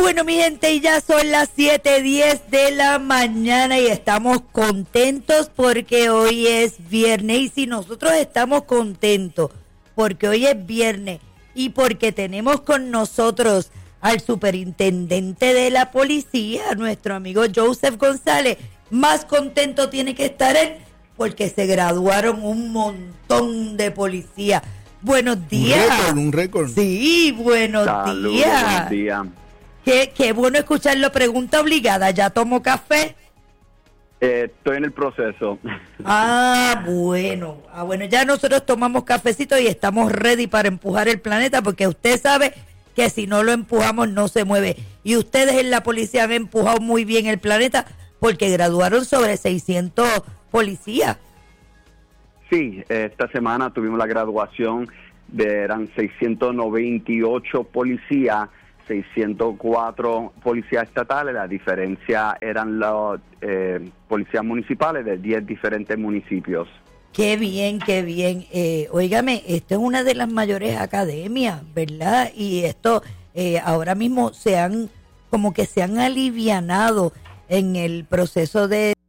Bueno, mi gente, y ya son las 7:10 de la mañana y estamos contentos porque hoy es viernes. Y si nosotros estamos contentos porque hoy es viernes y porque tenemos con nosotros al superintendente de la policía, nuestro amigo Joseph González, más contento tiene que estar él porque se graduaron un montón de policías. Buenos días. Un récord. Sí, buenos Saludos, días. buenos días. Qué bueno escucharlo. Pregunta obligada. ¿Ya tomó café? Estoy en el proceso. Bueno, ya nosotros tomamos cafecito y estamos ready para empujar el planeta porque usted sabe que si no lo empujamos no se mueve. Y ustedes en la policía han empujado muy bien el planeta porque graduaron sobre 600 policías. Sí, esta semana tuvimos la graduación eran 698 policías, 604 policías estatales. La diferencia eran los policías municipales de 10 diferentes municipios. Qué bien, qué bien. Óigame, esto es una de las mayores academias, ¿verdad? Y esto ahora mismo se han alivianado en el proceso de